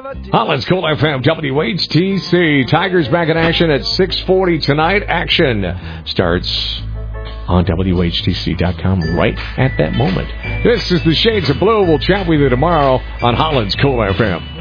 Holland's Cool FM, WHTC. Tigers back in action at 6:40 tonight. Action starts on WHTC.com right at that moment. This is the Shades of Blue. We'll chat with you tomorrow on Holland's Cool FM.